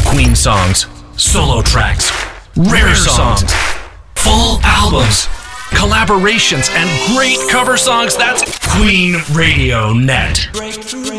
Queen songs, solo tracks, rare songs, full albums, collaborations, and great cover songs. That's Queen Radio Net.